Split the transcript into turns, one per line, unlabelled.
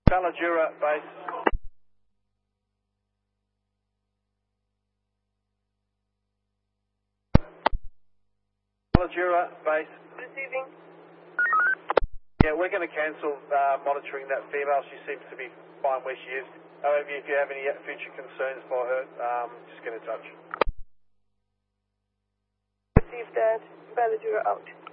Baladura base. Baladura base.
Receiving.
Yeah, we're going to cancel monitoring that female. She seems to be fine where she is. However, if you have any future concerns for her, just get in touch.
Received that. Baladura out.